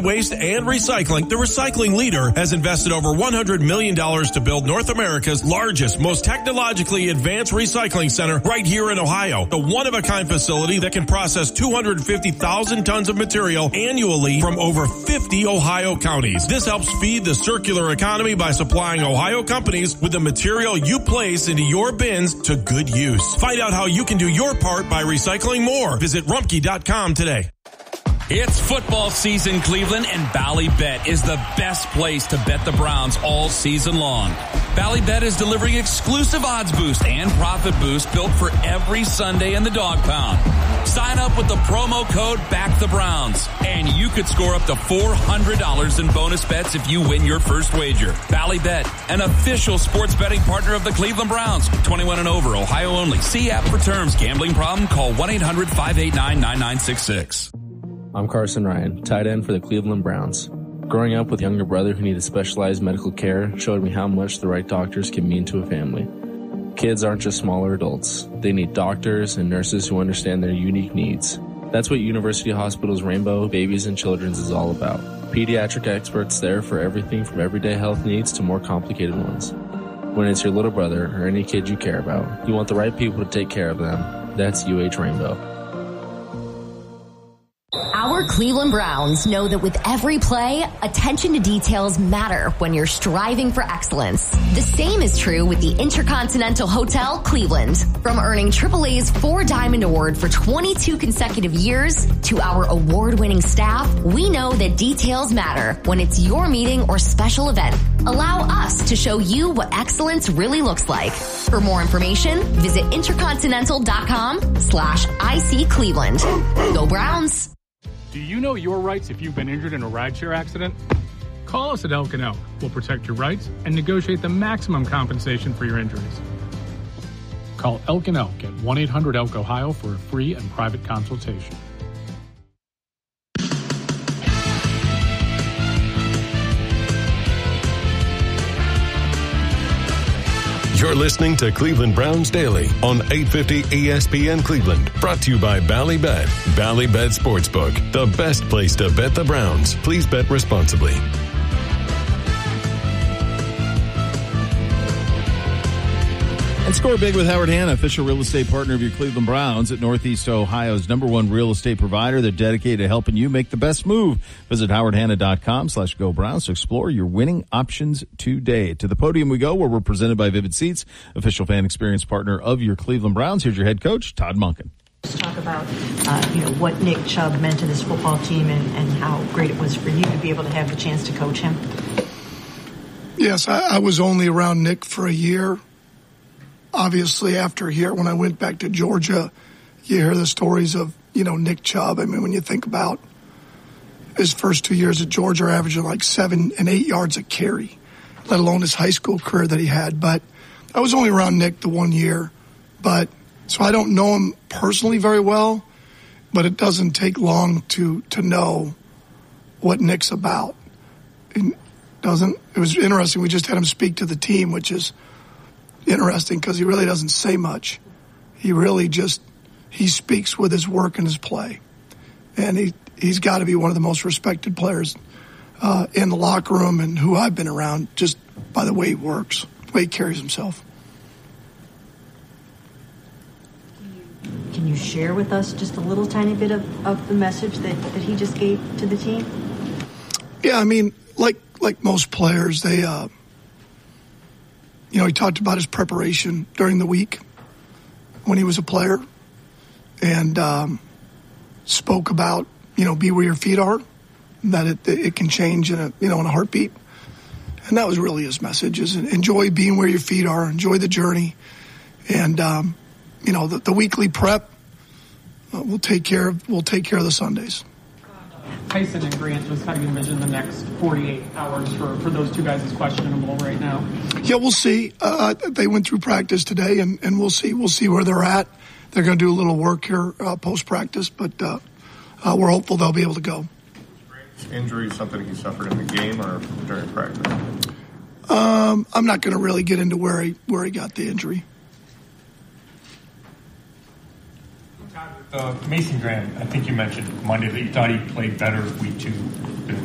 waste and recycling, the Recycling Leader has invested over $100 million to build North America's largest, most technologically advanced recycling center right here in Ohio. The one-of-a-kind facility that can process 250,000 tons of material annually from over 50 Ohio counties. This helps feed the circular economy by supplying Ohio companies with the material you place into your bins to good use. Find out how you can do your part by recycling more. Visit Rumpke.com today. It's football season, Cleveland, and Ballybet is the best place to bet the Browns all season long. Ballybet is delivering exclusive odds boost and profit boost built for every Sunday in the dog pound. Sign up with the promo code BackTheBrowns, and you could score up to $400 in bonus bets if you win your first wager. Ballybet, an official sports betting partner of the Cleveland Browns. 21 and over, Ohio only. See app for terms. Gambling problem? Call 1-800-589-9966. I'm Carson Ryan, tight end for the Cleveland Browns. Growing up with a younger brother who needed specialized medical care showed me how much the right doctors can mean to a family. Kids aren't just smaller adults. They need doctors and nurses who understand their unique needs. That's what University Hospital's Rainbow Babies and Children's is all about. Pediatric experts there for everything from everyday health needs to more complicated ones. When it's your little brother or any kid you care about, you want the right people to take care of them. That's UH Rainbow. Our Cleveland Browns know that with every play, attention to details matter when you're striving for excellence. The same is true with the Intercontinental Hotel Cleveland. From earning AAA's 4 Diamond Award for 22 consecutive years to our award-winning staff, we know that details matter when it's your meeting or special event. Allow us to show you what excellence really looks like. For more information, visit intercontinental.com/IC Cleveland. Go Browns! Do you know your rights if you've been injured in a rideshare accident? Call us at Elk & Elk. We'll protect your rights and negotiate the maximum compensation for your injuries. Call Elk & Elk at 1-800-ELK-OHIO for a free and private consultation. You're listening to Cleveland Browns Daily on 850 ESPN Cleveland. Brought to you by Ballybet. Ballybet Sportsbook, the best place to bet the Browns. Please bet responsibly. And score big with Howard Hanna, official real estate partner of your Cleveland Browns at Northeast Ohio's #1 real estate provider. They're dedicated to helping you make the best move. Visit howardhanna.com/go Browns to explore your winning options today. To the podium we go, where we're presented by Vivid Seats, official fan experience partner of your Cleveland Browns. Here's your head coach, Todd Monken. Let's talk about, what Nick Chubb meant to this football team and how great it was for you to be able to have the chance to coach him. Yes, I was only around Nick for a year. Obviously, after here, when I went back to Georgia, you hear the stories of, Nick Chubb. I mean, when you think about his first 2 years at Georgia, averaging like 7 and 8 yards a carry, let alone his high school career that he had. But I was only around Nick the 1 year. So I don't know him personally very well, but it doesn't take long to know what Nick's about. It was interesting. We just had him speak to the team, which is interesting because he really doesn't say much. He really he speaks with his work and his play. And he's got to be one of the most respected players in the locker room and who I've been around just by the way he works, the way he carries himself. Can you share with us just a little tiny bit of the message that he just gave to the team? Yeah, I mean, like most players, they he talked about his preparation during the week when he was a player and spoke about, be where your feet are, that it can change in a heartbeat. And that was really his message, is enjoy being where your feet are, enjoy the journey. And, the weekly prep, we'll take care of the Sundays. Tyson and Grant, just how you envision the next 48 hours for those two guys is questionable right now. Yeah, we'll see. They went through practice today, and we'll see. We'll see where they're at. They're going to do a little work here post-practice, but we're hopeful they'll be able to go. Injury, something he suffered in the game or during practice? I'm not going to really get into where he got the injury. Mason Graham, I think you mentioned Monday that you thought he played better week 2 than